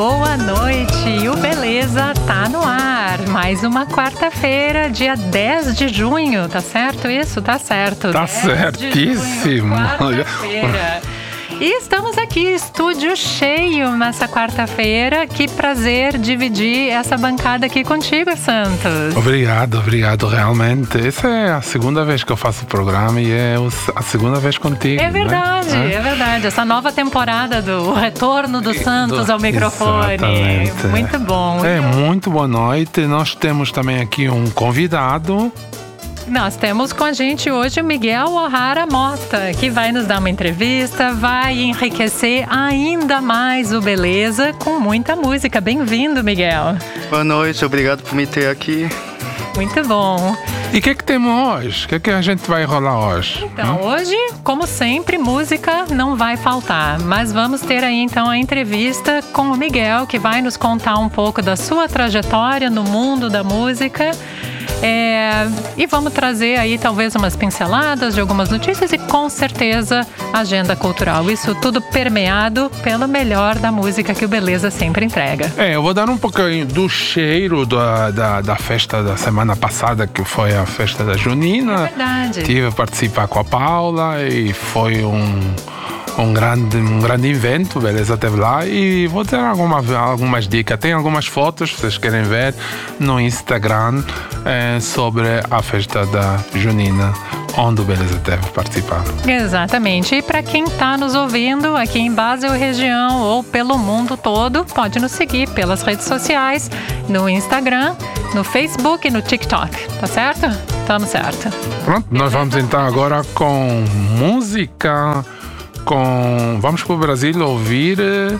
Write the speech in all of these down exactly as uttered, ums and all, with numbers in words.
Boa noite, e o Beleza tá no ar. Mais uma quarta-feira, dia dez de junho, tá certo isso? Tá certo. Tá certíssimo. Quarta-feira. E estamos aqui, estúdio cheio nessa quarta-feira. Que prazer dividir essa bancada aqui contigo, Santos. Obrigado, obrigado, realmente. Essa é a segunda vez que eu faço o programa e é a segunda vez contigo. É verdade, né? é verdade. Essa nova temporada do retorno do Santos ao microfone. Exatamente. Muito bom. É, muito boa noite. Nós temos também aqui um convidado. Nós temos com a gente hoje o Miguel O'Hara Mota, que vai nos dar uma entrevista, vai enriquecer ainda mais o Beleza com muita música. Bem-vindo, Miguel. Boa noite, obrigado por me ter aqui. Muito bom. E o que é que temos hoje? O que é que a gente vai rolar hoje? Então, hum? hoje, como sempre, música não vai faltar. Mas vamos ter aí, então, a entrevista com o Miguel, que vai nos contar um pouco da sua trajetória no mundo da música. É, e vamos trazer aí talvez umas pinceladas de algumas notícias e com certeza agenda cultural. Isso tudo permeado pelo melhor da música que o Beleza sempre entrega. É, eu vou dar um pouquinho do cheiro da, da, da festa da semana passada, que foi a festa da Junina. É verdade. Tive a participar com a Paula e foi um... Um grande, um grande evento, Beleza esteve lá e vou ter alguma, algumas dicas. Tem algumas fotos, se vocês querem ver, no Instagram é, sobre a festa da Junina, onde o Beleza esteve participando. Exatamente. E para quem está nos ouvindo aqui em Basel região ou pelo mundo todo, pode nos seguir pelas redes sociais, no Instagram, no Facebook e no TikTok. Tá certo? Estamos certo. Pronto, nós vamos então agora com música... Com, vamos para o Brasil ouvir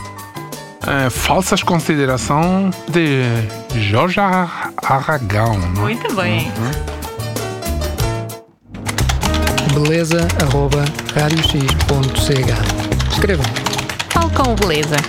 é, Falsas Considerações de Jorge Aragão. Muito bem. Uhum. Beleza arroba radiox ponto c h. Escrevam. Fale com o Beleza.